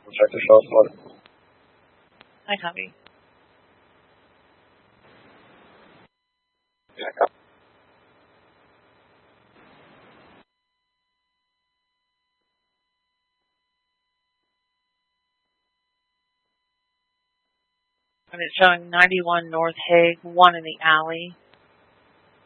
Check the show flood. I copy. And it's showing 91 North Hague, 1 in the alley.